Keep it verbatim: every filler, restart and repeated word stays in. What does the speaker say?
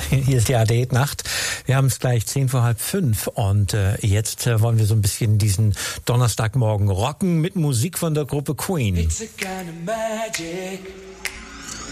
Hier ist die A D Nacht. Wir haben es gleich zehn vor halb fünf und äh, jetzt äh, wollen wir so ein bisschen diesen Donnerstagmorgen rocken mit Musik von der Gruppe Queen. It's a kind of magic.